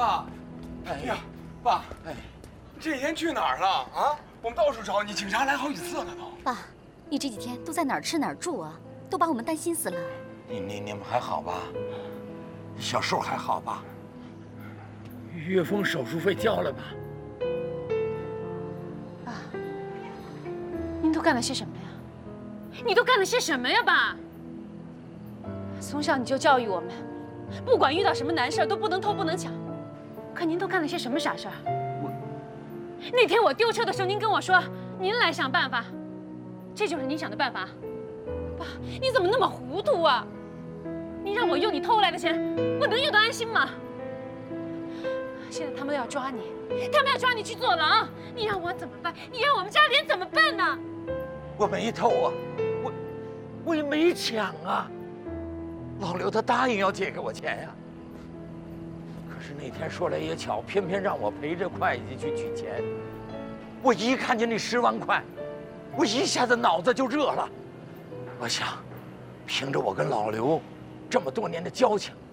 爸，哎呀，爸，哎，这几天去哪儿了啊？我们到处找你，警察来好几次了都。 爸，你这几天都在哪儿吃哪儿住啊？都把我们担心死了。 你们还好吧？小树还好吧？ 岳峰手术费交了吧？ 爸，您都干了些什么呀？你都干了些什么呀，爸？从小你就教育我们，不管遇到什么难事都不能偷不能抢。可您都干了些什么傻事儿？那天我丢车的时候，您跟我说您来想办法，这就是您想的办法？爸，你怎么那么糊涂啊？你让我用你偷来的钱，我能用得安心吗？现在他们要抓你，他们要抓你去坐牢，你让我怎么办？你让我们家人怎么办呢？ 我没偷啊，我也没抢啊。老刘他答应要借给我钱呀。可是那天说来也巧，偏偏让我陪着会计去取钱。我一看见那10万块，我一下子脑子就热了。我想，凭着我跟老刘这么多年的交情，